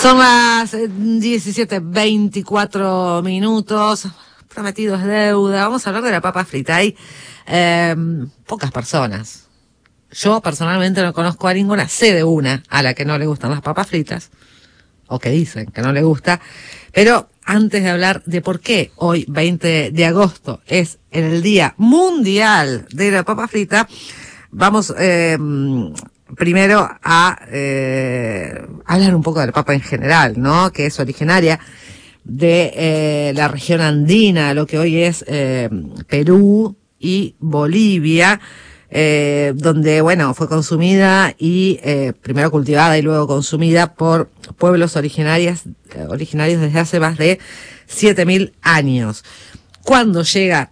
Son las 17:24. Prometido es deuda. Vamos a hablar de la papa frita. Hay pocas personas. Yo personalmente no conozco a ninguna, sé de una a la que no le gustan las papas fritas, o que dicen que no le gusta. Pero antes de hablar de por qué hoy, 20 de agosto, es el Día Mundial de la Papa Frita, vamos primero a hablar un poco de la papa en general, ¿no? Que es originaria de la región andina, lo que hoy es Perú y Bolivia, donde, bueno, fue consumida y primero cultivada y luego consumida por pueblos originarios desde hace más de 7.000 años. Cuando llegan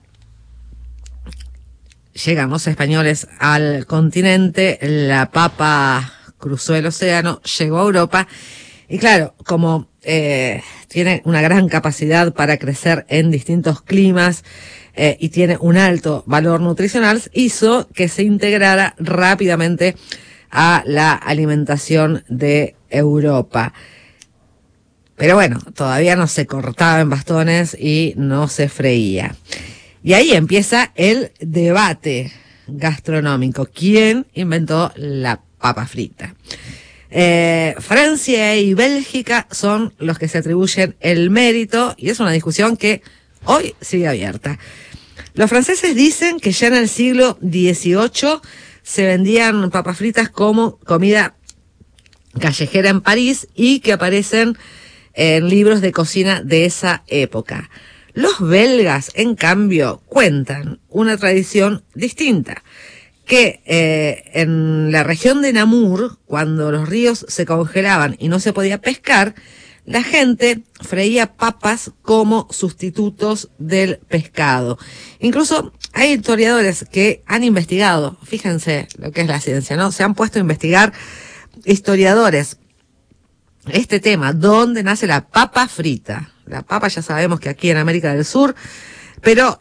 los españoles al continente, la papa cruzó el océano, llegó a Europa y claro, como tiene una gran capacidad para crecer en distintos climas y tiene un alto valor nutricional, hizo que se integrara rápidamente a la alimentación de Europa. Pero bueno, todavía no se cortaba en bastones y no se freía. Y ahí empieza el debate gastronómico. ¿Quién inventó la papa frita? Francia y Bélgica son los que se atribuyen el mérito y es una discusión que hoy sigue abierta. Los franceses dicen que ya en el siglo XVIII se vendían papas fritas como comida callejera en París y que aparecen en libros de cocina de esa época. Los belgas, en cambio, cuentan una tradición distinta, que en la región de Namur, cuando los ríos se congelaban y no se podía pescar, la gente freía papas como sustitutos del pescado. Incluso hay historiadores que han investigado, fíjense lo que es la ciencia, ¿no? Se han puesto a investigar historiadores este tema, ¿dónde nace la papa frita? La papa ya sabemos que aquí en América del Sur, pero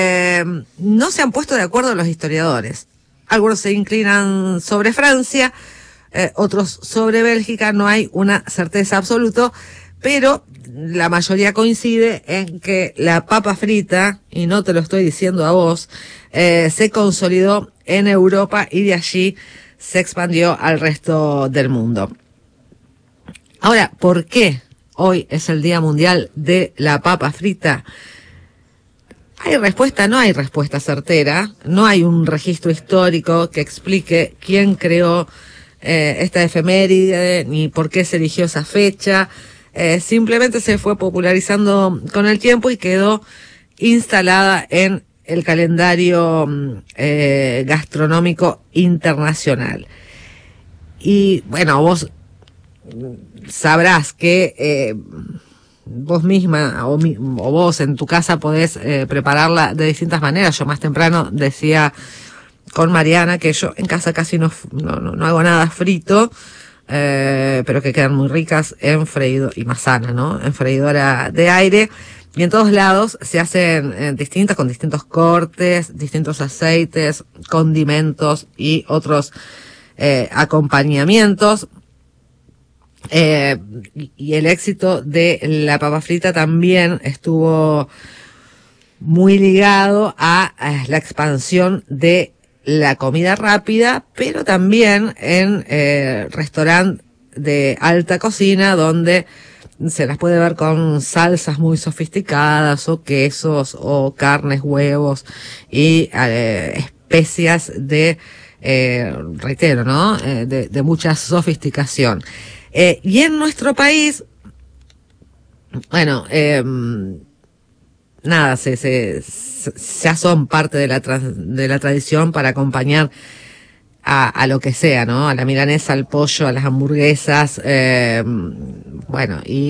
no se han puesto de acuerdo los historiadores. Algunos se inclinan sobre Francia, otros sobre Bélgica, no hay una certeza absoluta, pero la mayoría coincide en que la papa frita, y no te lo estoy diciendo a vos, se consolidó en Europa y de allí se expandió al resto del mundo. Ahora, ¿por qué hoy es el Día Mundial de la Papa Frita? ¿Hay respuesta? No hay respuesta certera. No hay un registro histórico que explique quién creó esta efeméride ni por qué se eligió esa fecha. Simplemente se fue popularizando con el tiempo y quedó instalada en el calendario gastronómico internacional. Y bueno, vos sabrás que vos misma o vos en tu casa podés prepararla de distintas maneras. Yo más temprano decía con Mariana que yo en casa casi no hago nada frito, pero que quedan muy ricas en freído y más sana, ¿no? En freidora de aire. Y en todos lados se hacen distintas, con distintos cortes, distintos aceites, condimentos y otros acompañamientos. Y el éxito de la papa frita también estuvo muy ligado a la expansión de la comida rápida, pero también en restaurantes de alta cocina donde se las puede ver con salsas muy sofisticadas o quesos o carnes, huevos y especias de, reitero, ¿no? De mucha sofisticación. Y en nuestro país, bueno, nada, ya son parte de la tradición para acompañar a lo que sea, ¿no? A la milanesa, al pollo, a las hamburguesas, bueno, y